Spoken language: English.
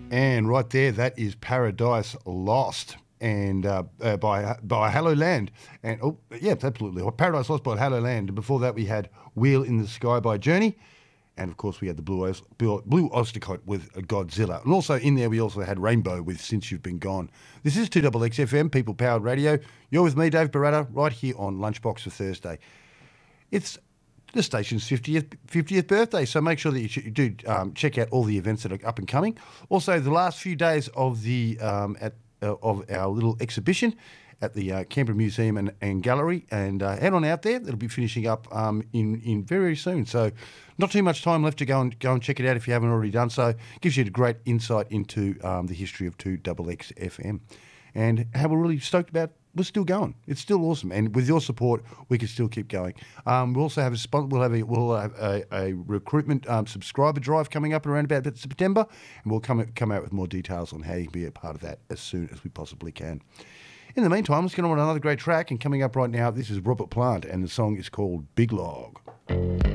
And right there, that is Paradise Lost, and by Hello Land, and oh yeah, absolutely, Paradise Lost by Hello Land. Before that, we had Wheel in the Sky by Journey, and of course we had the Blue Oyster Cult with Godzilla, and also in there we also had Rainbow with Since You've Been Gone. This is 2XXFM, People Powered Radio. You're with me, Dave Barata, right here on Lunchbox for Thursday. It's the station's 50th birthday, so make sure that you do check out all the events that are up and coming. Also, the last few days of the of our little exhibition at the Canberra Museum and Gallery, and head on out there. It'll be finishing up in very soon, so not too much time left to go and check it out if you haven't already done so. Gives you a great insight into the history of 2XXFM, and how we're really stoked about. We're still going. It's still awesome, and with your support, we can still keep going. We'll also have we'll have a recruitment subscriber drive coming up around about September, and we'll come out with more details on how you can be a part of that as soon as we possibly can. In the meantime, let's get on with another great track, and coming up right now, this is Robert Plant, and the song is called Big Log.